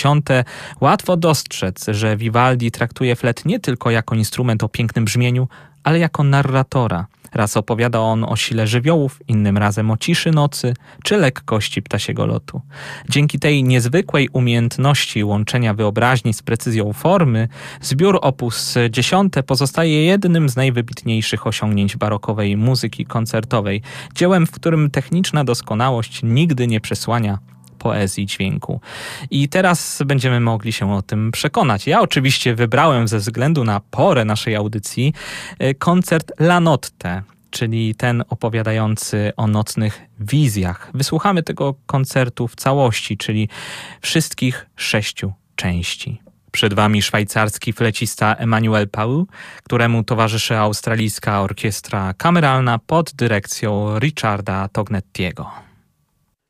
łatwo dostrzec, że Vivaldi traktuje flet nie tylko jako instrument o pięknym brzmieniu, ale jako narratora. Raz opowiada on o sile żywiołów, innym razem o ciszy nocy czy lekkości ptasiego lotu. Dzięki tej niezwykłej umiejętności łączenia wyobraźni z precyzją formy, zbiór op. 10 pozostaje jednym z najwybitniejszych osiągnięć barokowej muzyki koncertowej, dziełem, w którym techniczna doskonałość nigdy nie przesłania poezji dźwięku. I teraz będziemy mogli się o tym przekonać. Ja oczywiście wybrałem ze względu na porę naszej audycji koncert La Notte, czyli ten opowiadający o nocnych wizjach. Wysłuchamy tego koncertu w całości, czyli wszystkich 6 części. Przed wami szwajcarski flecista Emmanuel Paul, któremu towarzyszy australijska orkiestra kameralna pod dyrekcją Richarda Tognettiego.